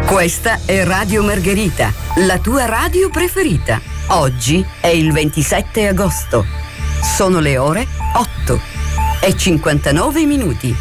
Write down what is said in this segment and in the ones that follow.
Questa è Radio Margherita, la tua radio preferita. Oggi è il 27 agosto. Sono le ore 8:59.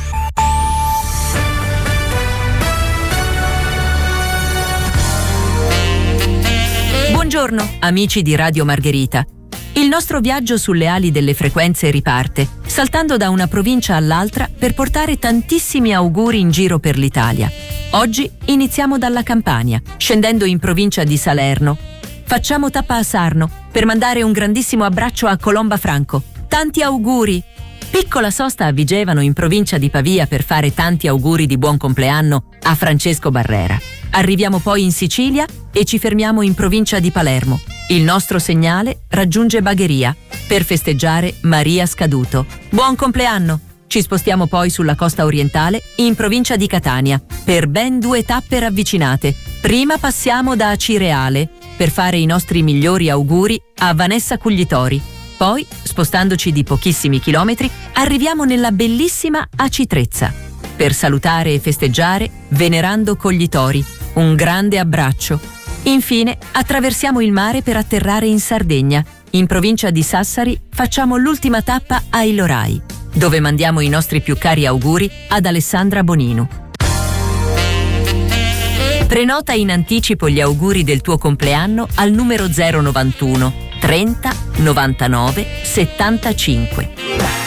Buongiorno, amici di Radio Margherita. Il nostro viaggio sulle ali delle frequenze riparte, saltando da una provincia all'altra per portare tantissimi auguri in giro per l'Italia. Oggi iniziamo dalla Campania, scendendo in provincia di Salerno. Facciamo tappa a Sarno per mandare un grandissimo abbraccio a Colomba Franco. Tanti auguri! Piccola sosta a Vigevano in provincia di Pavia per fare tanti auguri di buon compleanno a Francesco Barrera. Arriviamo poi in Sicilia e ci fermiamo in provincia di Palermo. Il nostro segnale raggiunge Bagheria per festeggiare Maria Scaduto. Buon compleanno! Ci spostiamo poi sulla costa orientale in provincia di Catania per ben 2 tappe ravvicinate. Prima passiamo da Acireale per fare i nostri migliori auguri a Vanessa Cuglitori. Poi, spostandoci di pochissimi chilometri, arriviamo nella bellissima Acitrezza per salutare e festeggiare Venerando Coglitori. Un grande abbraccio. Infine, attraversiamo il mare per atterrare in Sardegna. In provincia di Sassari facciamo l'ultima tappa a Ilorai, dove mandiamo i nostri più cari auguri ad Alessandra Bonino. Prenota in anticipo gli auguri del tuo compleanno al numero 091 30 99 75.